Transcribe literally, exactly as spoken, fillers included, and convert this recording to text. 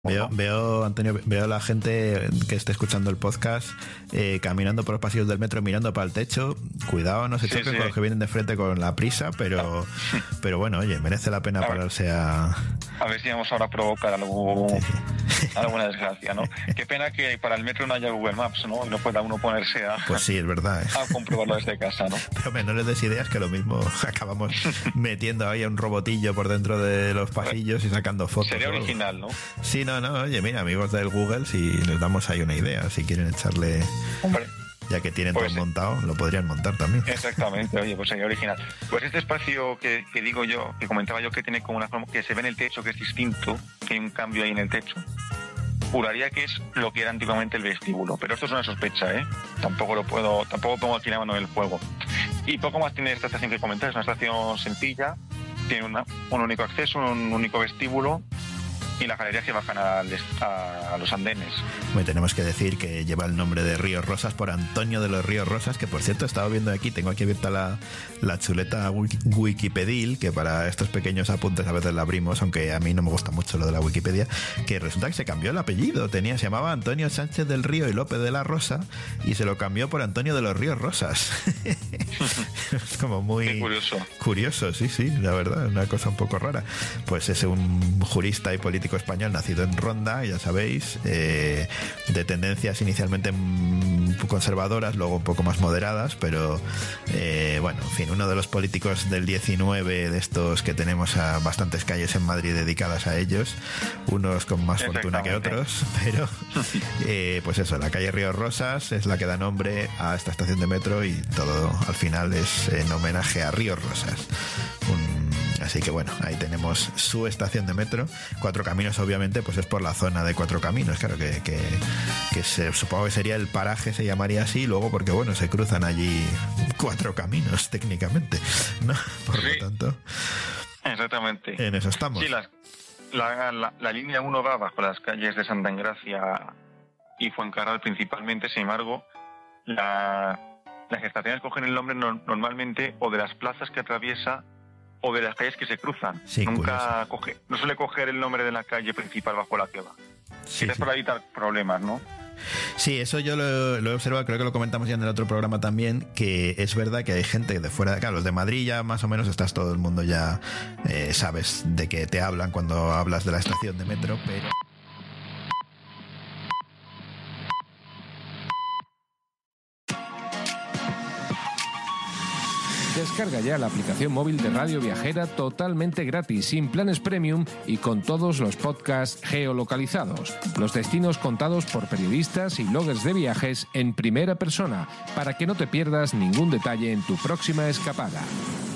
Veo, veo, Antonio, veo a la gente que esté escuchando el podcast eh, caminando por los pasillos del metro mirando para el techo. Cuidado, no se choquen sí, sí. con los que vienen de frente con la prisa, pero pero bueno, oye, merece la pena a pararse ver, a... A ver si vamos ahora a provocar algo, sí. alguna desgracia, ¿no? Qué pena que para el metro no haya Google Maps, ¿no? Y no pueda uno ponerse a... Pues sí, es verdad. ¿eh? A comprobarlo desde casa, ¿no? Pero hombre, no les des ideas que lo mismo acabamos metiendo ahí a un robotillo por dentro de los pasillos y sacando fotos. Sería original, ¿no? Sí, no, no, oye, mira, amigos del Google, si les damos ahí una idea, si quieren echarle... Hombre, ya que tienen pues todo sí. montado, lo podrían montar también. Exactamente, oye, pues sería original. Pues este espacio que, que digo yo, que comentaba yo que tiene como una forma, que se ve en el techo, que es distinto, que hay un cambio ahí en el techo, juraría que es lo que era antiguamente el vestíbulo, pero esto es una sospecha, ¿eh? Tampoco lo puedo, tampoco pongo aquí la mano en el fuego. Y poco más tiene esta estación que comentar, es una estación sencilla, tiene una, un único acceso, un único vestíbulo, y las galerías que bajan a, a, a los andenes. Me tenemos que decir que lleva el nombre de Ríos Rosas por Antonio de los Ríos Rosas, que por cierto he estado viendo aquí, tengo aquí abierta la, la chuleta Wikipedil, que para estos pequeños apuntes a veces la abrimos, aunque a mí no me gusta mucho lo de la Wikipedia, que resulta que se cambió el apellido, tenía, se llamaba Antonio Sánchez del Río y López de la Rosa, y se lo cambió por Antonio de los Ríos Rosas. Es como muy Qué curioso. Curioso, sí, sí, la verdad, una cosa un poco rara. Pues es un jurista y político español nacido en Ronda, ya sabéis, eh, de tendencias inicialmente conservadoras, luego un poco más moderadas, pero eh, bueno, en fin, uno de los políticos del diecinueve, de estos que tenemos a bastantes calles en Madrid dedicadas a ellos, unos con más fortuna que otros, pero eh, pues eso, la calle Ríos Rosas es la que da nombre a esta estación de metro y todo al final es en homenaje a Ríos Rosas. Un Así que bueno, ahí tenemos su estación de metro. Cuatro Caminos, obviamente, pues es por la zona de Cuatro Caminos, claro, que, que, que se, supongo que sería el paraje, se llamaría así, luego porque bueno, se cruzan allí cuatro caminos técnicamente, ¿no? Por sí, lo tanto, exactamente. En eso estamos. Sí, la, la, la, la línea uno va bajo las calles de Santa Engracia y Fuencarral principalmente, sin embargo, la, las estaciones cogen el nombre no, normalmente o de las plazas que atraviesa o de las calles que se cruzan. Sí, Nunca coge, no suele coger el nombre de la calle principal bajo la que va. Sí, es sí. para evitar problemas, ¿no? Sí, eso yo lo, lo he observado, creo que lo comentamos ya en el otro programa también, que es verdad que hay gente de fuera de acá, los de Madrid ya más o menos estás todo el mundo ya, eh, sabes de que te hablan cuando hablas de la estación de metro, pero... Descarga ya la aplicación móvil de Radio Viajera totalmente gratis, sin planes premium y con todos los podcasts geolocalizados. Los destinos contados por periodistas y bloggers de viajes en primera persona, para que no te pierdas ningún detalle en tu próxima escapada.